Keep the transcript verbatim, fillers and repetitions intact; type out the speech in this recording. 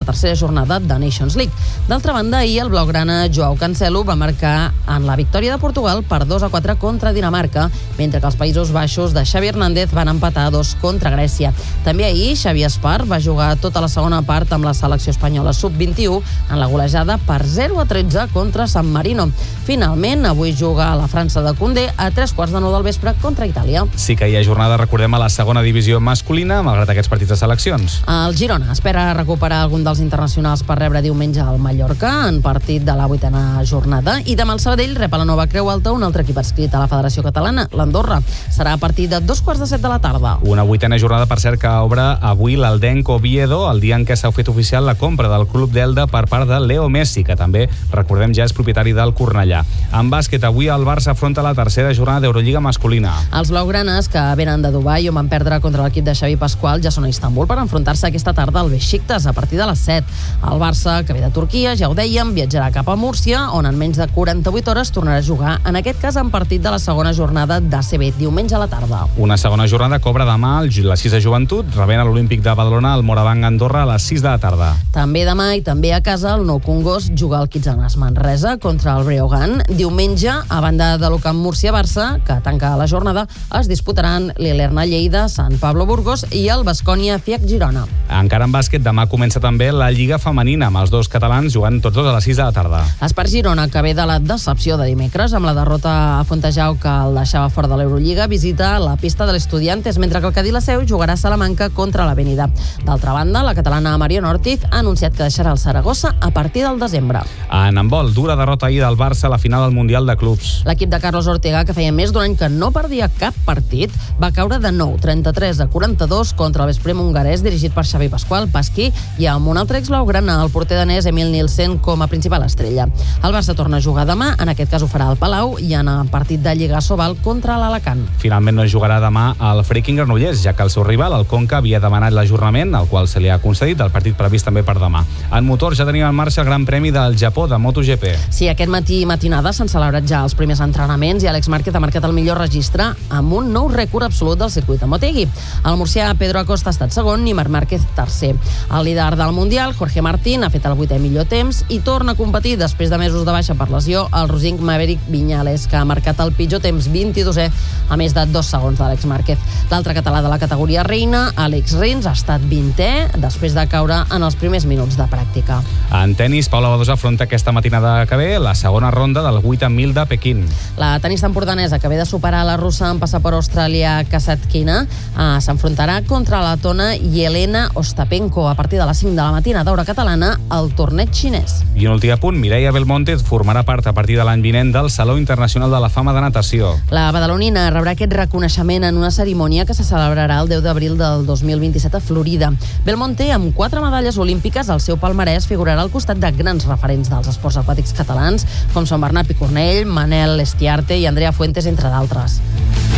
tercera jornada de Nations League. D'altra banda, ahir el blaugrana Joao Cancelo va marcar en la victòria de Portugal per dos a quatre contra Dinamarca, mentre que els Països Baixos de Xavi Hernández van empatar a dos contra Grècia. També ahir Xavi Espart va jugar tota la segona part amb la selecció espanyola sub vint-i-u en la golejada per zero a tretze contra San Marino. Finalment, avui juga a la França de Koundé a tres quarts de nou del vespre contra Itàlia. Sí que hi ha jornada, recordem, a la segona divisió masculina, malgrat aquests partits de seleccions. El Girona espera recuperar algun dels internacionals per rebre diumenge al Mallorca en partit de la vuitena jornada, i demà el Sabadell rep a la Nova Creu Alta un altre equip adscrit a la Federació Catalana, l'Andorra. Serà a partir de dos quarts de set de la tarda. Una vuitena jornada, per cert, que obre avui l'Aldenc Oviedo, el dia en què s'ha fet oficial la compra del club d'Elda per part de Leo Messi, que també, recordem, ja és propietari del Cornellà. En bàsquet, avui el Barça afronta la tercera jornada d'Eurolliga masculina. Els blaugranes, que venen de Dubai on van perdre contra l'equip de Xavi Pasqual, ja són a Istanbul per enfrontar-se aquesta tarda al Besiktas a partir de les set. El Barça, que ve de Turquia, ja ho dèiem, viatjarà cap a Múrcia, on en menys de quaranta-vuit hores tornarà a jugar, en aquest cas en partit de la segona jornada d'A C B, diumenge a la tarda. Una segona jornada cobra demà la sis de joventut, rebent a l'Olímpic de Badalona el Morabanc Andorra a les sis de la tarda. També demà i també a casa el Nou Congost juga al Kitsanas Manresa contra el Breogán. Diumenge, a banda de l'U Camp Múrcia-Barça, que tanca la jornada, es disputaran l'Ilerna Lleida, Sant Pablo Burgos i el Baskonia Fiac Girona. Encara en bàsquet, demà comença també la Lliga Femenina, amb els dos catalans jugant tots dos a les sis de la tarda. Espart Girona, que ve de la decepció de dimecres amb la derrota a Fontejau que el deixava fora de l'Eurolliga, visita la pista de l'Estudiantes, mentre que el Cadí la Seu jugarà a Salamanca contra l'Avenida. D'altra banda, la catalana Mariona Ortiz ha anunciat que deixarà el Saragossa a partir del desembre. En handbol, dura derrota ahir del Barça a la final del Mundial de Clubs. L'equip de Carlos Ortega, que feia més d'un any que no perdia cap partit, va caure de nou, trenta-tres a quaranta-dos contra el Vesprem hongarès dirigit per Xavi Pasqual Pasquí i amb un altre ex-blaugrana, el porter danès Emil Nielsen, com a principal estrella. El Barça torna a jugar demà, en aquest cas ho farà al Palau i en el partit de Lliga Sobal contra l'Alacant. Finalment no jugarà demà el Freaking Granollers, ja que el seu rival, el Conca, havia demanat l'ajornament, el qual se li ha concedit, el partit previst també per demà. En motor ja tenim en marxa el Gran Premi del Japó de MotoGP. Sí, aquest matí i matinada s'han celebrat ja els primers entrenaments i Àlex Márquez ha marcat el millor registre amb un nou rècord absolut del circuit de Motegi. El murcià Pedro Acosta ha estat segon i Marc Márquez tercer. El líder del Mundial, Jorge Martín, ha fet el vuitè millor temps i torna a competir després de mesos de baixa per lesió el rosinc Maverick Viñales, que ha marcat el pitjor temps, vint-i-dosè, a més de dos segons d'Àlex Márquez. L'altre català de la categoria reina, Àlex Rins, ha estat vintè després de caure en els primers minuts de pràctica. En tenis, Paula Badosa afronta aquesta matinada que ve la segona ronda del vuit mil de Pequín. La tenista empordanesa, que ve de superar la russa en passar per Austràlia Kasatkina, eh, s'enfrontarà contra la letona Yelena Ostapenko a partir de les cinc de la matinada d'hora catalana al torneig xinès. I un últim apunt, Mireia Belmonte formarà part a partir de l'any vinent del Saló Internacional de la Fama de Natació. La badalonina rebrà aquest reconeixement en una cerimònia que se celebrarà el deu d'abril del dos mil vint-i-set a Florida. Belmonte, amb quatre medalles olímpiques al seu palmarès, figurarà al costat de grans referents dels esports aquàtics catalans, com són Bernat Picornell, Manel Estiarte i Andrea Fuentes, entre d'altres.